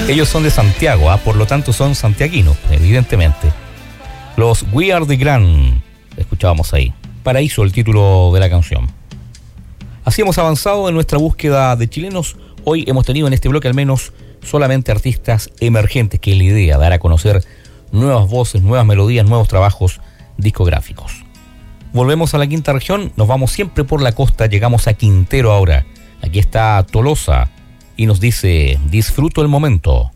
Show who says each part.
Speaker 1: Ellos son de Santiago, por lo tanto son santiaguinos, evidentemente. Los We Are The Grand, escuchábamos ahí. Paraíso, el título de la canción. Así hemos avanzado en nuestra búsqueda de chilenos. Hoy hemos tenido en este bloque al menos solamente artistas emergentes, que es la idea, dar a conocer nuevas voces, nuevas melodías, nuevos trabajos discográficos. Volvemos a la quinta región, nos vamos siempre por la costa, llegamos a Quintero ahora. Aquí está Tolosa y nos dice: disfruto el momento.